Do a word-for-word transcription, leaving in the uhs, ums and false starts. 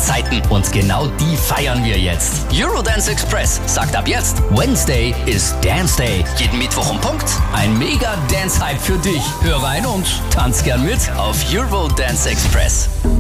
Zeiten und genau die feiern wir jetzt. Eurodance Express sagt ab jetzt, Wednesday ist Dance Day. Jeden Mittwoch um Punkt ein mega Dance-Hype für dich. Hör rein und tanz gern mit auf Eurodance Express.